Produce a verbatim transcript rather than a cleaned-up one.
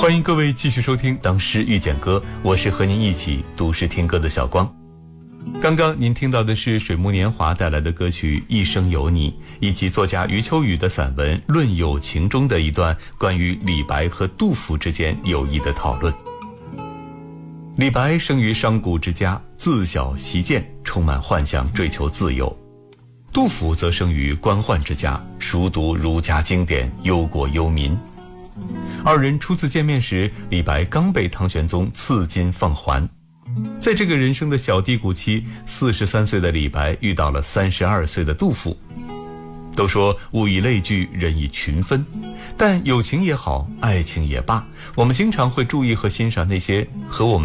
欢迎各位继续收听《当诗遇见歌》，我是和您一起读诗听歌的小光。刚刚您听到的是水木年华带来的歌曲《一生有你》，以及作家余秋雨的散文《论友情》中的一段关于李白和杜甫之间友谊的讨论。李白生于商贾之家，自小习剑，充满幻想，追求自由。杜甫则生于官宦之家，熟读儒家经典，忧国忧民。二人初次见面时，李白刚被唐玄宗赐金放还。在这个人生的小低谷期，四十三岁的李白遇到了三十二岁的杜甫。都说物以类聚，人以群分，但友情也好，爱情也罢，我们经常会注意和欣赏那些和我们